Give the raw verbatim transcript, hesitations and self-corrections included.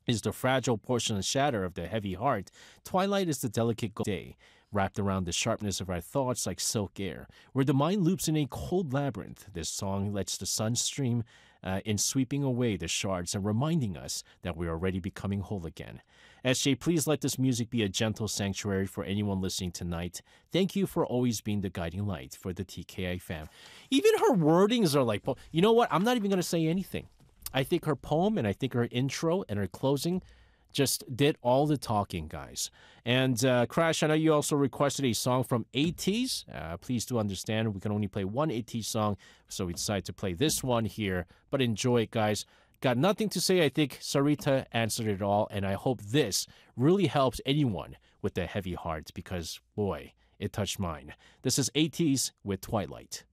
is the fragile portion and shatter of the heavy heart. Twilight is the delicate day, wrapped around the sharpness of our thoughts like silk air. Where the mind loops in a cold labyrinth, this song lets the sun stream uh, in sweeping away the shards and reminding us that we are already becoming whole again. S J, please let this music be a gentle sanctuary for anyone listening tonight. Thank you for always being the guiding light for the T K I fam. Even her wordings are like, you know what? I'm not even going to say anything. I think her poem and I think her intro and her closing just did all the talking, guys. And uh, Crash, I know you also requested a song from ATEEZ. Uh, please do understand we can only play one ATEEZ song, so we decided to play this one here. But enjoy it, guys. Got nothing to say. I think Sarita answered it all, and I hope this really helps anyone with a heavy heart because, boy, it touched mine. This is ATEEZ with Twilight.